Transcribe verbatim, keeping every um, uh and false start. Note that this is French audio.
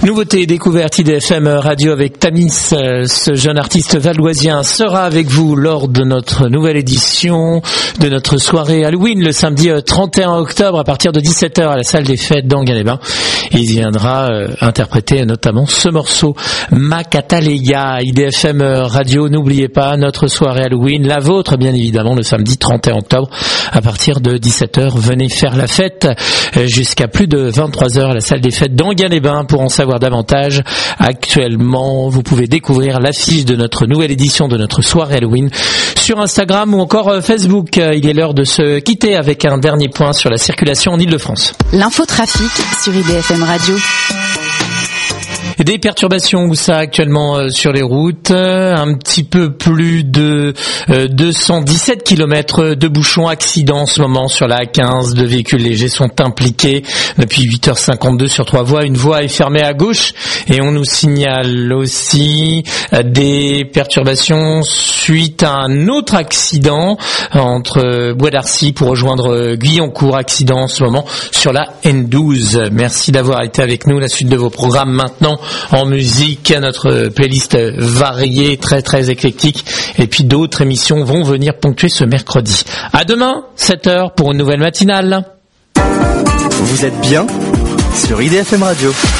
Nouveauté découverte I D F M Radio avec Tamis, ce jeune artiste valoisien sera avec vous lors de notre nouvelle édition de notre soirée Halloween le samedi trente et un octobre à partir de dix-sept heures à la salle des fêtes d'Enghien-les-Bains. Il viendra euh, interpréter notamment ce morceau Makataleya. I D F M Radio, n'oubliez pas notre soirée Halloween, la vôtre bien évidemment le samedi trente et un octobre à partir de dix-sept heures. Venez faire la fête jusqu'à plus de vingt-trois heures à la salle des fêtes d'Enghien-les-Bains. Pour en savoir davantage, actuellement, vous pouvez découvrir l'affiche de notre nouvelle édition de notre soirée Halloween sur Instagram ou encore Facebook. Il est l'heure de se quitter avec un dernier point sur la circulation en Ile-de-France. L'infotrafic sur I D F M Radio. Des perturbations où ça actuellement euh, sur les routes, euh, un petit peu plus de euh, deux cent dix-sept kilomètres de bouchons, accidents en ce moment sur la A quinze, deux véhicules légers sont impliqués depuis huit heures cinquante-deux sur trois voies, une voie est fermée à gauche et on nous signale aussi euh, des perturbations suite à un autre accident entre euh, Bois d'Arcy pour rejoindre euh, Guyancourt, accident en ce moment sur la N douze. Merci d'avoir été avec nous, la suite de vos programmes maintenant en musique, notre playlist variée, très très éclectique, et puis d'autres émissions vont venir ponctuer ce mercredi. À demain, sept heures pour une nouvelle matinale. Vous êtes bien sur I D F M Radio.